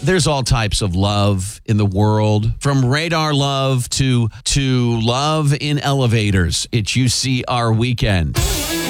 there's all types of love in the world, from radar love to love in elevators. It's UCR Weekend.